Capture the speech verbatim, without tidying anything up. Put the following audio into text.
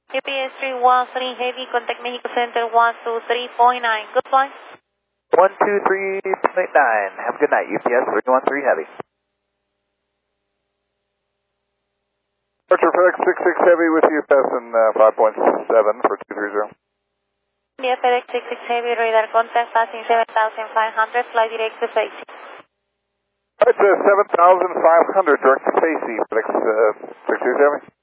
U P S three one three Heavy, contact Mexico Center one two three point nine. Goodbye. one two three point nine. Have a good night, U P S three one three Heavy. Departure FedEx six six Heavy with you, passing uh, five point seven for two three zero. India FedEx six six Heavy, radar contact, passing seven thousand five hundred, fly direct to Facey. Alright, uh, seven thousand five hundred, direct to Facey, FedEx uh, six six Heavy.